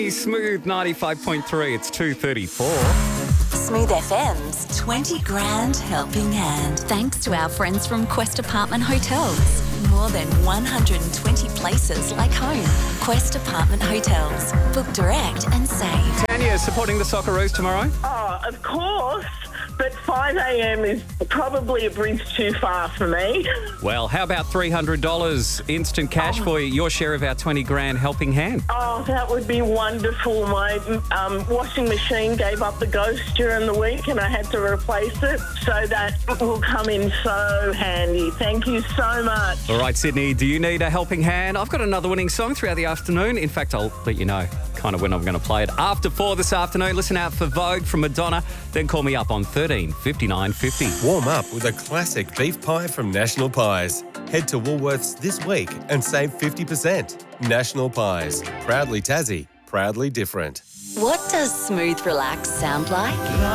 Smooth 95.3, it's 2:34. Smooth FM's 20 Grand Helping Hand. Thanks to our friends from Quest Apartment Hotels. More than 120 places like home. Quest Apartment Hotels. Book direct and save. Tanya, supporting the Socceroos tomorrow? Oh, of course. But 5 a.m. is probably a bridge too far for me. Well, how about $300 instant cash for you, your share of our 20 grand helping hand? Oh, that would be wonderful. My washing machine gave up the ghost during the week and I had to replace it. So that will come in so handy. Thank you so much. All right, Sydney, do you need a helping hand? I've got another winning song throughout the afternoon. In fact, I'll let you know kind of when I'm going to play it. After 4 this afternoon, listen out for Vogue from Madonna. Then call me up on 13 59 50. Warm up with a classic beef pie from National Pies. Head to Woolworths this week and save 50%. National Pies. Proudly Tassie. Proudly different. What does Smooth Relax sound like?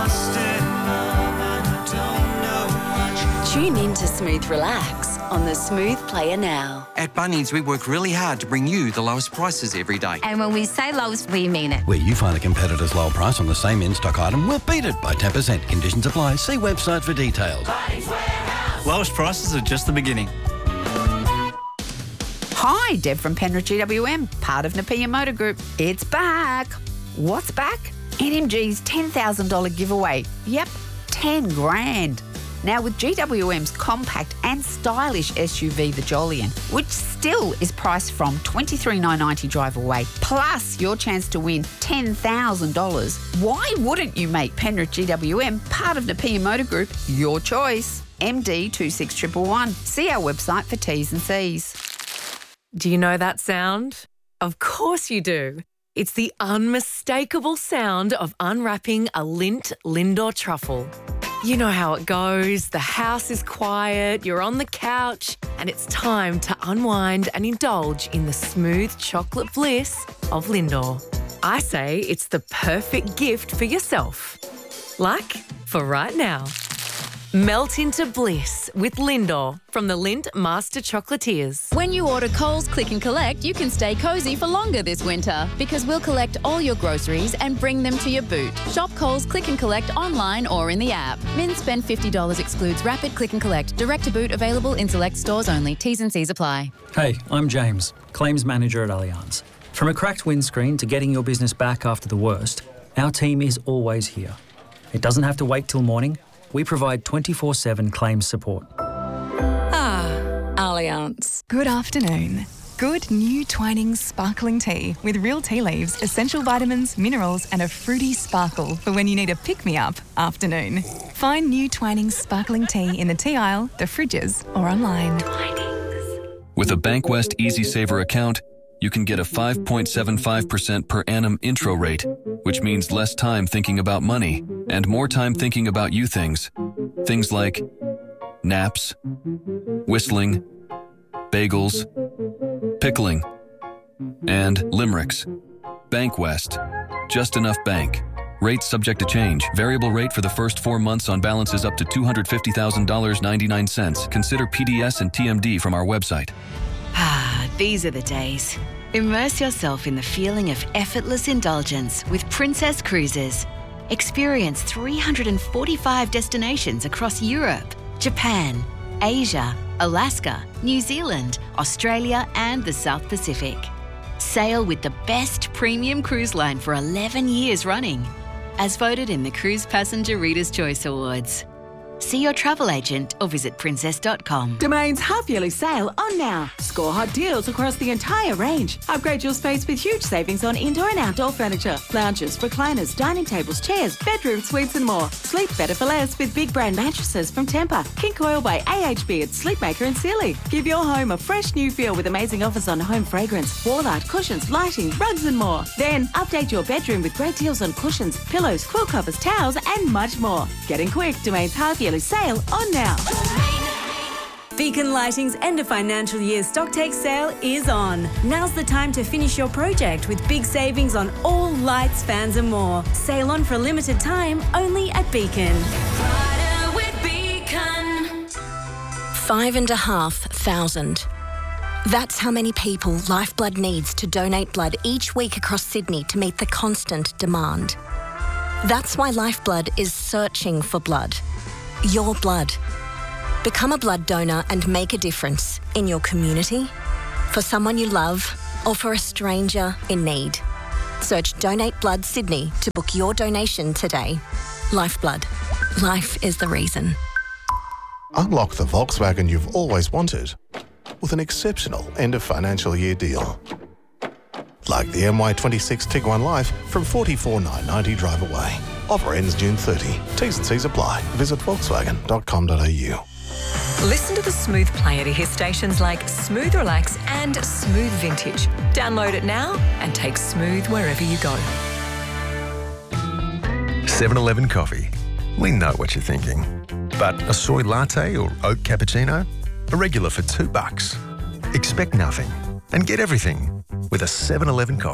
Tune in to Smooth Relax on the Smooth Player now. At Bunnings, we work really hard to bring you the lowest prices every day. And when we say lowest, we mean it. Where you find a competitor's lower price on the same in-stock item, we'll beat it by 10%. Conditions apply. See website for details. Lowest prices are just the beginning. Hi, Deb from Penrith GWM, part of Napier Motor Group. It's back. What's back? NMG's $10,000 giveaway. Yep, 10 grand. Now with GWM's compact and stylish SUV, the Jolyon, which still is priced from $23,990 drive away, plus your chance to win $10,000. Why wouldn't you make Penrith GWM part of Napier Motor Group your choice? MD 26111. See our website for T's and C's. Do you know that sound? Of course you do. It's the unmistakable sound of unwrapping a Lindt Lindor truffle. You know how it goes. The house is quiet, you're on the couch, and it's time to unwind and indulge in the smooth chocolate bliss of Lindor. I say it's the perfect gift for yourself. Like for right now. Melt into bliss with Lindor from the Lindt Master Chocolatiers. When you order Coles Click and Collect, you can stay cosy for longer this winter because we'll collect all your groceries and bring them to your boot. Shop Coles Click and Collect online or in the app. Min spend $50 excludes rapid click and collect. Direct to boot available in select stores only. T's and C's apply. Hey, I'm James, Claims Manager at Allianz. From a cracked windscreen to getting your business back after the worst, our team is always here. It doesn't have to wait till morning. We provide 24/7 claims support. Allianz. Good afternoon. Good new Twinings sparkling tea with real tea leaves, essential vitamins, minerals and a fruity sparkle for when you need a pick-me-up afternoon. Find new Twinings sparkling tea in the tea aisle, the fridges or online. With a Bankwest Easy Saver account, you can get a 5.75% per annum intro rate, which means less time thinking about money and more time thinking about you things. Things like naps, whistling, bagels, pickling, and limericks. Bankwest. Just enough bank. Rates subject to change. Variable rate for the first 4 months on balances up to $250,000.99. Consider PDS and TMD from our website. These are the days. Immerse yourself in the feeling of effortless indulgence with Princess Cruises. Experience 345 destinations across Europe, Japan, Asia, Alaska, New Zealand, Australia, and the South Pacific. Sail with the best premium cruise line for 11 years running, as voted in the Cruise Passenger Reader's Choice Awards. See your travel agent or visit princess.com. Domain's half-yearly sale on now. Score hot deals across the entire range. Upgrade your space with huge savings on indoor and outdoor furniture, lounges, recliners, dining tables, chairs, bedroom suites and more. Sleep better for less with big brand mattresses from Tempur, King Coil by AHB at Sleepmaker and Sealy. Give your home a fresh new feel with amazing offers on home fragrance, wall art, cushions, lighting, rugs and more. Then update your bedroom with great deals on cushions, pillows, quilt covers, towels and much more. Get in quick. Domain's half-yearly sale on now. Beacon Lighting's end of financial year stocktake sale is on. Now's the time to finish your project with big savings on all lights, fans and more. Sale on for a limited time only at Beacon. $5,500. That's how many people Lifeblood needs to donate blood each week across Sydney to meet the constant demand. That's why Lifeblood is searching for blood. Your blood. Become a blood donor and make a difference in your community, for someone you love, or for a stranger in need. Search Donate Blood Sydney to book your donation today. Lifeblood. Life is the reason. Unlock the Volkswagen you've always wanted with an exceptional end of financial year deal. Like the MY26 Tiguan Life from $44,990 drive away. Offer ends June 30. T's and C's apply. Visit volkswagen.com.au. Listen to the Smooth player to hear stations like Smooth Relax and Smooth Vintage. Download it now and take Smooth wherever you go. 7-Eleven coffee. We know what you're thinking. But a soy latte or oat cappuccino? A regular for $2. Expect nothing and get everything with a 7-Eleven coffee.